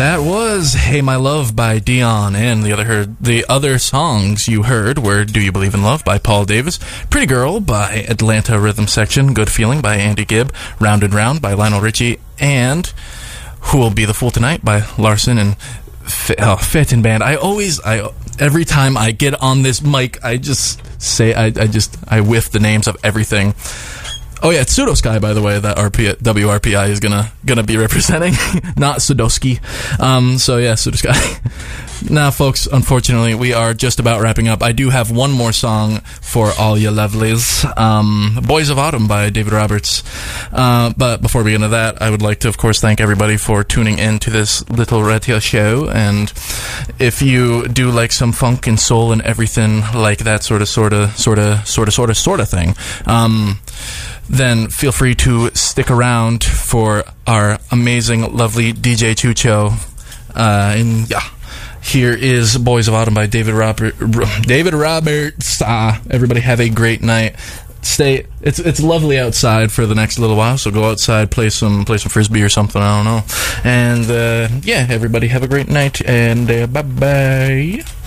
That was "Hey My Love" by Dion, and the other songs you heard were "Do You Believe in Love" by Paul Davis, "Pretty Girl" by Atlanta Rhythm Section, "Good Feeling" by Andy Gibb, "Round and Round" by Lionel Richie, and "Who Will Be the Fool Tonight" by Larson and Fittin' Band. Every time I get on this mic, I just say, I whiff the names of everything. Oh yeah, it's Pseudosky, by the way, that WRPI is gonna be representing, not Sudowski. So yeah, Pseudosky. Now, folks, unfortunately, we are just about wrapping up. I do have one more song for all you lovelies. Boys of Autumn by David Roberts. But before we get into that, I would like to, of course, thank everybody for tuning in to this little radio show. And if you do like some funk and soul and everything like that sort of thing, then feel free to stick around for our amazing, lovely DJ Chucho. And yeah, here is Boys of Autumn by David Roberts. Everybody have a great night. It's lovely outside for the next little while, so go outside, play some frisbee or something, I don't know. And yeah, everybody have a great night, and bye-bye.